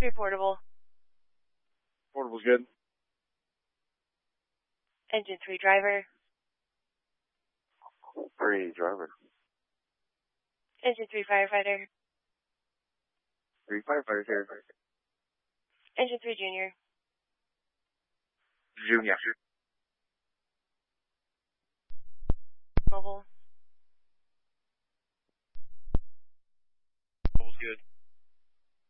3 portable. Portable's good. Engine 3 driver. 3 driver. Engine 3 firefighter. 3 firefighters here. Engine 3 junior. Junior. Mobile.